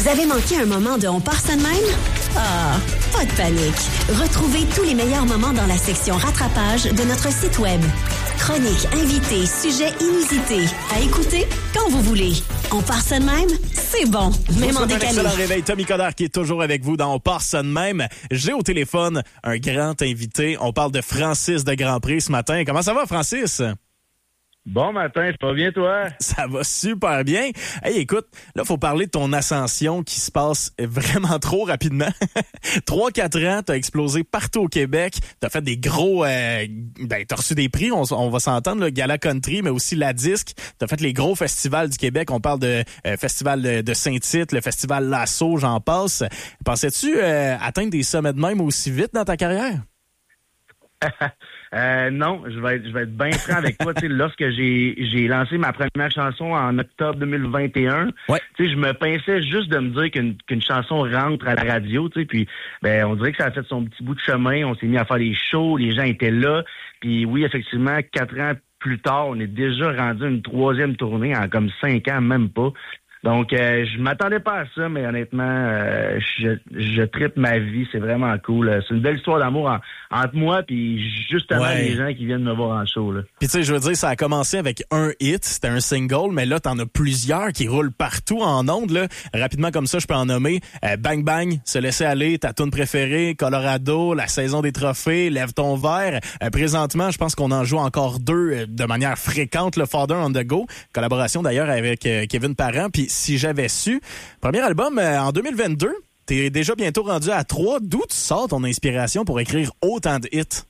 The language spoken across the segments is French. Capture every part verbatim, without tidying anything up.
Vous avez manqué un moment de On part ça de même? Ah, pas de panique. Retrouvez tous les meilleurs moments dans la section rattrapage de notre site web. Chroniques, invités, sujets inusités. À écouter quand vous voulez. On part ça de même? C'est bon, même en décalé. Excellent réveil. Tommy Coderre qui est toujours avec vous dans On part ça de même. J'ai au téléphone un grand invité. On parle de Francis de Grand Prix ce matin. Comment ça va, Francis? Bon matin, ça va bien toi? Ça va super bien. Hey, écoute, là, faut parler de ton ascension qui se passe vraiment trop rapidement. trois quatre ans, t'as explosé partout au Québec. T'as fait des gros... Euh, ben, t'as reçu des prix, on, on va s'entendre, le Gala Country, mais aussi la Disque. T'as fait les gros festivals du Québec. On parle de euh, Festival de, de Saint-Tite, le Festival Lasso, j'en passe. Pensais-tu euh, atteindre des sommets de même aussi vite dans ta carrière? Euh, non, je vais être, je vais être bien franc avec toi. Tu sais, lorsque j'ai, j'ai lancé ma première chanson en octobre deux mille vingt et un, ouais. tu sais, je me pinçais juste de me dire qu'une, qu'une chanson rentre à la radio, tu sais, puis ben, on dirait que ça a fait son petit bout de chemin. On s'est mis à faire des shows, les gens étaient là. Puis oui, effectivement, quatre ans plus tard, on est déjà rendu à une troisième tournée en comme cinq ans, même pas. Donc, euh, je m'attendais pas à ça, mais honnêtement, euh, je, je tripe ma vie. C'est vraiment cool. C'est une belle histoire d'amour en, entre moi puis justement ouais. les gens qui viennent me voir en show. Là. Puis tu sais, je veux dire, ça a commencé avec un hit, c'était un single, mais là, t'en as plusieurs qui roulent partout en ondes. Là. Rapidement comme ça, je peux en nommer euh, Bang Bang, Se laisser aller, ta tune préférée, Colorado, La saison des trophées, Lève ton verre. Euh, présentement, je pense qu'on en joue encore deux euh, de manière fréquente, le Father on the Go. Collaboration d'ailleurs avec euh, Kevin Parent. Puis Si j'avais su, premier album euh, en deux mille vingt-deux, t'es déjà bientôt rendu à trois. D'où tu sors ton inspiration pour écrire autant de hits?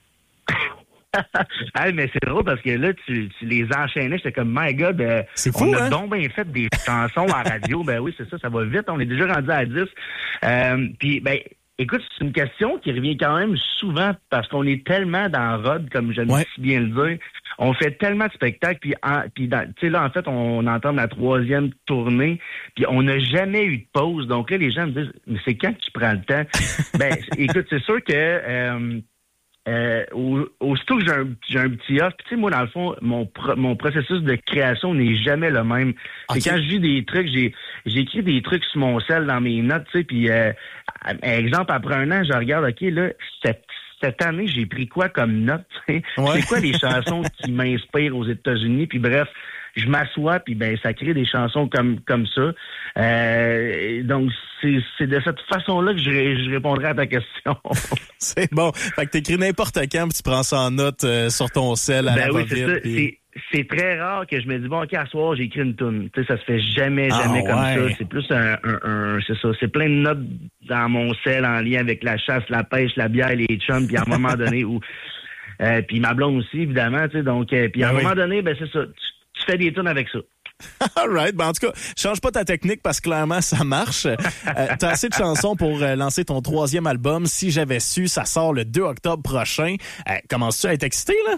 Hey, mais c'est drôle parce que là, tu, tu les enchaînais. J'étais comme, my God, euh, c'est fou, on a hein? donc bien fait des chansons à radio. Ben oui, c'est ça, ça va vite. On est déjà rendu à dix. Euh, Puis, ben, écoute, c'est une question qui revient quand même souvent parce qu'on est tellement dans Rod, comme j'aime ouais. si bien le dire. On fait tellement de spectacles, puis, puis tu sais, là, en fait, on, on entend la troisième tournée, puis on n'a jamais eu de pause. Donc là, les gens me disent, mais c'est quand que tu prends le temps? Ben, écoute, c'est sûr que... Euh, Euh, au, aussitôt que j'ai un, j'ai un petit off, tu sais, moi, dans le fond, mon, pro, mon processus de création n'est jamais le même. Okay. C'est quand je vis des trucs, j'ai, j'ai écrit des trucs sur mon sel dans mes notes, tu sais, puis, euh, exemple, après un an, je regarde, OK, là, cette, cette année, j'ai pris quoi comme note, tu sais? Ouais. C'est quoi les chansons qui m'inspirent aux États-Unis? Puis bref, je m'assois, puis ben ça crée des chansons comme comme ça. Euh, donc, c'est, c'est de cette façon-là que je, je répondrai à ta question. C'est bon. Fait que t'écris n'importe quand, puis tu prends ça en note euh, sur ton sel à ben la oui, va-vite. C'est ça. Puis... C'est, c'est très rare que je me dis, bon, OK, à soir, j'ai écrit une toune. Tu sais, ça se fait jamais, jamais ah, comme ouais. ça. C'est plus un, un, un... C'est ça. C'est plein de notes dans mon sel en lien avec la chasse, la pêche, la bière, les chums, puis à un moment donné où... Euh, puis ma blonde aussi, évidemment, tu sais. Donc, euh, puis à ben un oui. moment donné, ben c'est ça. Tu, tu fais des tunes avec ça. All right. Ben, en tout cas, change pas ta technique parce que clairement, ça marche. euh, t'as assez de chansons pour euh, lancer ton troisième album. Si j'avais su, ça sort le deux octobre prochain. Euh, commences-tu à être excité, là?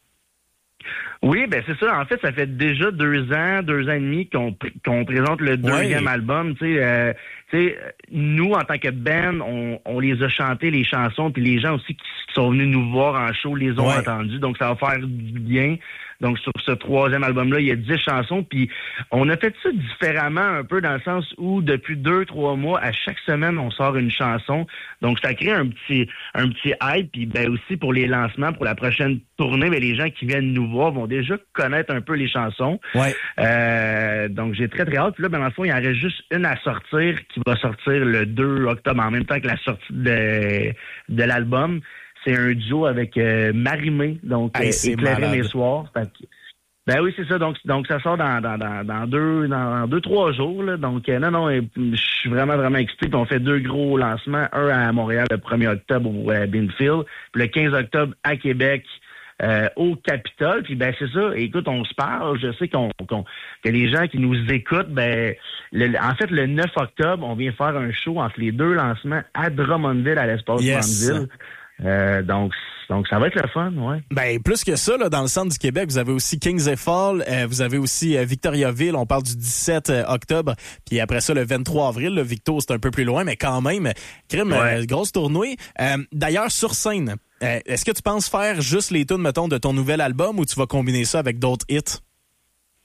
Oui, ben c'est ça. En fait, ça fait déjà deux ans, deux ans et demi qu'on, qu'on présente le deuxième ouais. album. Tu sais, euh, tu sais, nous, en tant que band, on, on les a chantés, les chansons, puis les gens aussi qui sont venus nous voir en show les ont ouais. entendus. Donc, ça va faire du bien. Donc, sur ce troisième album-là, il y a dix chansons. Puis, on a fait ça différemment un peu dans le sens où, depuis deux, trois mois, à chaque semaine, on sort une chanson. Donc, ça crée un petit un petit hype. Puis, ben aussi, pour les lancements, pour la prochaine tournée, ben, les gens qui viennent nous voir vont déjà connaître un peu les chansons. Ouais. Euh, donc, j'ai très, très hâte. Puis là, ben, dans le fond, il y en reste juste une à sortir qui va sortir le deux octobre, en même temps que la sortie de, de l'album. C'est un duo avec euh, Marie-Mé, donc hey, euh, Éclairer mes soirs. Fait que, ben oui, c'est ça. Donc, donc ça sort dans, dans, dans, dans deux, dans deux, trois jours. Là. Donc, euh, non, non, je suis vraiment, vraiment excité. Puis on fait deux gros lancements. Un à Montréal le premier octobre au euh, Binfield, puis le quinze octobre à Québec. Euh, au Capitole, puis ben c'est ça. Écoute, on se parle. Je sais qu'on, qu'on que les gens qui nous écoutent, ben le, en fait le neuf octobre, on vient faire un show entre les deux lancements à Drummondville à l'espace yes. Drummondville. Euh, donc donc ça va être le fun, ouais. Ben plus que ça là, dans le centre du Québec, vous avez aussi Kings et Fall, euh, vous avez aussi euh, Victoriaville. On parle du dix-sept octobre, puis après ça le vingt-trois avril. Le Victo c'est un peu plus loin, mais quand même, crime, ouais. euh, grosse tournée. Euh, d'ailleurs sur scène. Euh, est-ce que tu penses faire juste les tunes, mettons, de ton nouvel album ou tu vas combiner ça avec d'autres hits?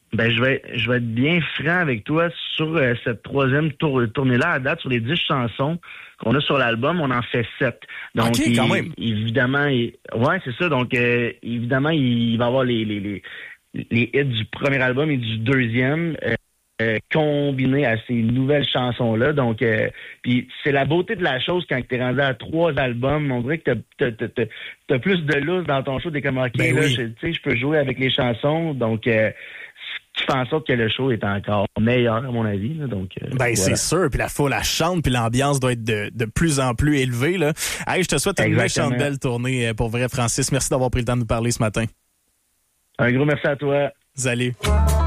Ben, je vais, je vais être bien franc avec toi sur euh, cette troisième tour, tournée-là. À date, sur les dix chansons qu'on a sur l'album, on en fait sept. Donc, okay, quand il, même. évidemment, il, ouais, c'est ça. Donc, euh, évidemment, il va y avoir les, les, les, les hits du premier album et du deuxième. Euh, Euh, combiné à ces nouvelles chansons-là. Donc, euh, puis c'est la beauté de la chose quand tu es rendu à trois albums. On dirait que t'as, t'as, t'as, t'as plus de lousse dans ton show. T'es comme, OK, ben là, oui. je, tu sais, je peux jouer avec les chansons. Donc, euh, ce qui fait en sorte que le show est encore meilleur, à mon avis. Là. Donc, euh, ben, voilà. c'est sûr. Puis la foule, elle chante, puis l'ambiance doit être de, de plus en plus élevée, là. Hey, je te souhaite une méchante belle tournée pour vrai, Francis. Merci d'avoir pris le temps de nous parler ce matin. Un gros merci à toi. Salut.